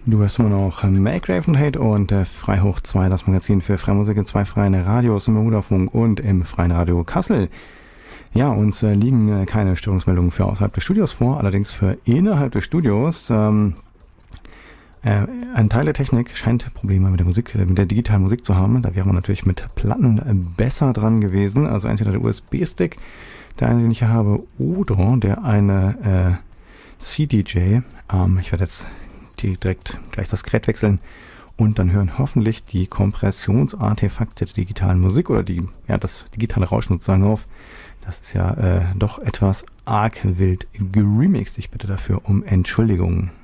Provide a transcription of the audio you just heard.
Du hörst immer noch Make Ravenhate und Frei hoch 2, das Magazin für freie Musik in zwei freien Radios im Ruderfunk und im Freien Radio Kassel. Ja, uns liegen keine Störungsmeldungen für außerhalb des Studios vor, allerdings für innerhalb des Studios. Ein Teil der Technik scheint Probleme mit der Musik, mit der digitalen Musik zu haben. Da wäre man natürlich mit Platten besser dran gewesen. Also entweder der USB-Stick, der eine, den ich hier habe, oder der eine CDJ. Ich werde jetzt direkt gleich das Gerät wechseln und dann hören hoffentlich die Kompressionsartefakte der digitalen Musik oder das digitale Rauschen sozusagen auf. Das ist ja doch etwas arg wild geremixed. Ich bitte dafür um Entschuldigung.